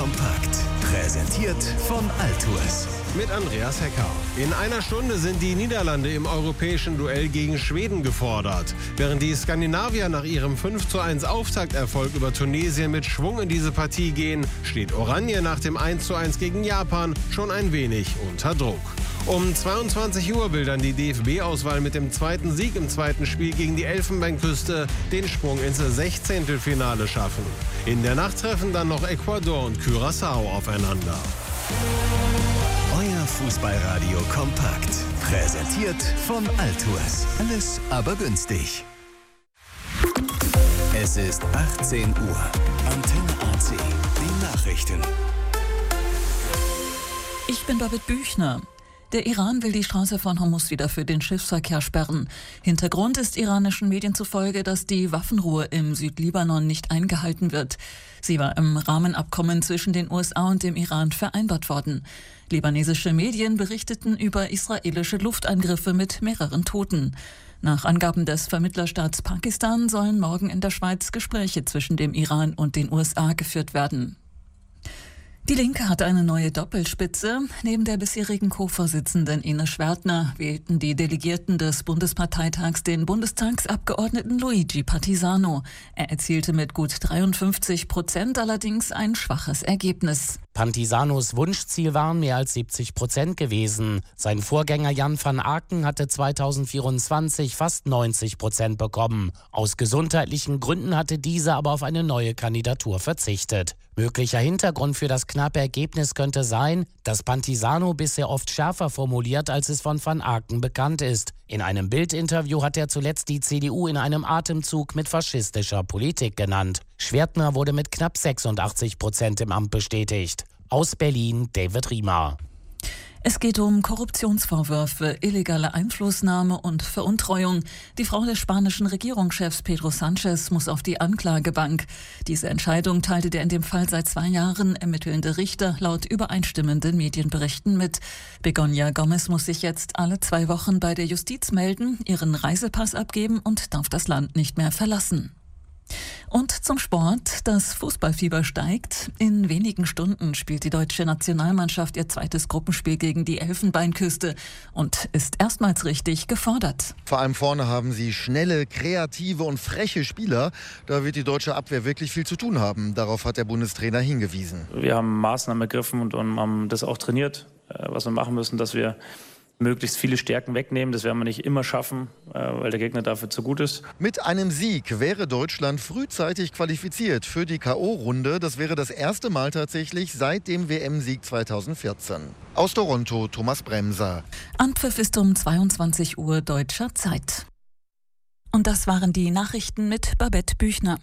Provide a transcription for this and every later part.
kompakt. Präsentiert von Altours. Mit Andreas Hecker. In einer Stunde sind die Niederlande im europäischen Duell gegen Schweden gefordert. Während die Skandinavier nach ihrem 5:1 Auftakterfolg über Tunesien mit Schwung in diese Partie gehen, steht Oranje nach dem 1:1 gegen Japan schon ein wenig unter Druck. Um 22 Uhr will dann die DFB-Auswahl mit dem zweiten Sieg im zweiten Spiel gegen die Elfenbeinküste den Sprung ins 16. schaffen. In der Nacht treffen dann noch Ecuador und Curaçao aufeinander. Euer Fußballradio kompakt. Präsentiert von Altours. Alles aber günstig. Es ist 18 Uhr. Antenne AC. Die Nachrichten. Ich bin David Büchner. Der Iran will die Straße von Hormuz wieder für den Schiffsverkehr sperren. Hintergrund ist iranischen Medien zufolge, dass die Waffenruhe im Südlibanon nicht eingehalten wird. Sie war im Rahmenabkommen zwischen den USA und dem Iran vereinbart worden. Libanesische Medien berichteten über israelische Luftangriffe mit mehreren Toten. Nach Angaben des Vermittlerstaats Pakistan sollen morgen in der Schweiz Gespräche zwischen dem Iran und den USA geführt werden. Die Linke hat eine neue Doppelspitze. Neben der bisherigen Co-Vorsitzenden Ines Schwertner wählten die Delegierten des Bundesparteitags den Bundestagsabgeordneten Luigi Partisano. Er erzielte mit gut 53% allerdings ein schwaches Ergebnis. Partisanos Wunschziel waren mehr als 70% gewesen. Sein Vorgänger Jan van Aken hatte 2024 fast 90% bekommen. Aus gesundheitlichen Gründen hatte dieser aber auf eine neue Kandidatur verzichtet. Möglicher Hintergrund für das knappe Ergebnis könnte sein, dass Partisano bisher oft schärfer formuliert, als es von van Aken bekannt ist. In einem Bild-Interview hat er zuletzt die CDU in einem Atemzug mit faschistischer Politik genannt. Schwertner wurde mit knapp 86% im Amt bestätigt. Aus Berlin, David Riemer. Es geht um Korruptionsvorwürfe, illegale Einflussnahme und Veruntreuung. Die Frau des spanischen Regierungschefs Pedro Sánchez muss auf die Anklagebank. Diese Entscheidung teilte der in dem Fall seit 2 Jahren ermittelnde Richter laut übereinstimmenden Medienberichten mit. Begoña Gómez muss sich jetzt alle 2 Wochen bei der Justiz melden, ihren Reisepass abgeben und darf das Land nicht mehr verlassen. Und zum Sport. Das Fußballfieber steigt. In wenigen Stunden spielt die deutsche Nationalmannschaft ihr zweites Gruppenspiel gegen die Elfenbeinküste und ist erstmals richtig gefordert. Vor allem vorne haben sie schnelle, kreative und freche Spieler. Da wird die deutsche Abwehr wirklich viel zu tun haben. Darauf hat der Bundestrainer hingewiesen. Wir haben Maßnahmen ergriffen und haben das auch trainiert, was wir machen müssen, dass wir möglichst viele Stärken wegnehmen. Das werden wir nicht immer schaffen, weil der Gegner dafür zu gut ist. Mit einem Sieg wäre Deutschland frühzeitig qualifiziert für die K.O.-Runde. Das wäre das erste Mal tatsächlich seit dem WM-Sieg 2014. Aus Toronto, Thomas Bremser. Anpfiff ist um 22 Uhr deutscher Zeit. Und das waren die Nachrichten mit Babette Büchner.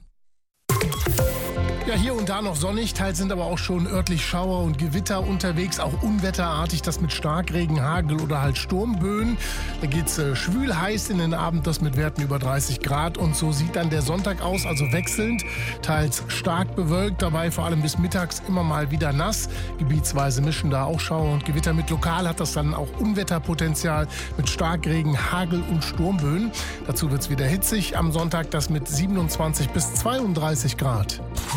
Ja, hier und da noch sonnig, teils sind aber auch schon örtlich Schauer und Gewitter unterwegs, auch unwetterartig, das mit Starkregen, Hagel oder halt Sturmböen. Da geht's schwül heiß in den Abend, das mit Werten über 30 Grad und so sieht dann der Sonntag aus, also wechselnd, teils stark bewölkt, dabei vor allem bis mittags immer mal wieder nass. Gebietsweise mischen da auch Schauer und Gewitter mit, lokal hat das dann auch Unwetterpotenzial mit Starkregen, Hagel und Sturmböen. Dazu wird's wieder hitzig, am Sonntag das mit 27 bis 32 Grad.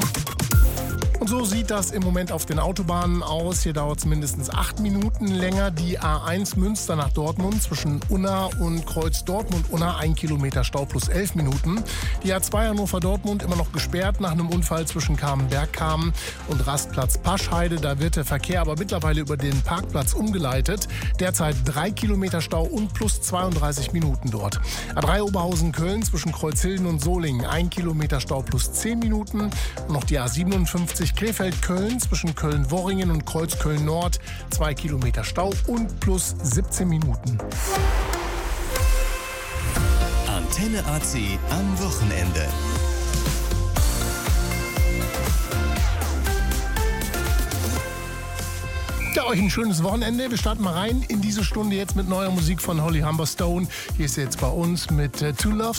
Und so sieht das im Moment auf den Autobahnen aus. Hier dauert es mindestens 8 Minuten länger. Die A1 Münster nach Dortmund zwischen Unna und Kreuz Dortmund-Unna 1 Kilometer Stau plus 11 Minuten. Die A2 Hannover-Dortmund immer noch gesperrt nach einem Unfall zwischen Kamen-Bergkamen und Rastplatz Paschheide. Da wird der Verkehr aber mittlerweile über den Parkplatz umgeleitet. Derzeit 3 Kilometer Stau und plus 32 Minuten dort. A3 Oberhausen-Köln zwischen Kreuzhilden und Solingen 1 Kilometer Stau plus 10 Minuten. Und noch die A57 Krefeld-Köln zwischen Köln-Worringen und Kreuzköln-Nord 2 Kilometer Stau und plus 17 Minuten. Antenne AC am Wochenende. Ja, euch ein schönes Wochenende. Wir starten mal rein in diese Stunde jetzt mit neuer Musik von Holly Humberstone. Hier ist sie jetzt bei uns mit Two Loves.